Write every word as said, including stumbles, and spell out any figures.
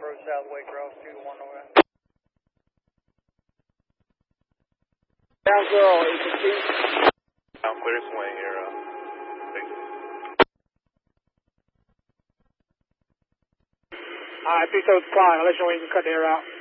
approach South Waycross, two to one away. Down zero, eight fifteen. I'm clear swing here. Uh, Alright, three seven fine. I'll let you know when you can cut the air out.